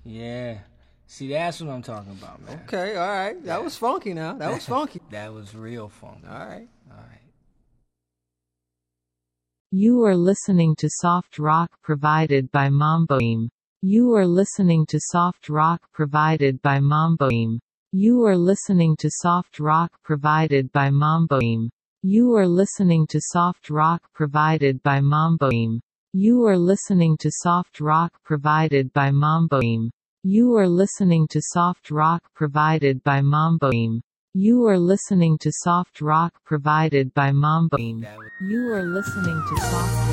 Yeah. See, that's what I'm talking about, man. Okay, all right. That was funky now. That was funky. That was real funky. All right. All right. You are listening to soft rock provided by Mamboim. You are listening to soft rock provided by Mamboim. You are listening to soft rock provided by Mamboim. You are listening to soft rock provided by Mamboim. You are listening to soft rock provided by Mamboim. You are listening to soft rock provided by Mamboim. You are listening to soft rock provided by Mamboim. You are listening to soft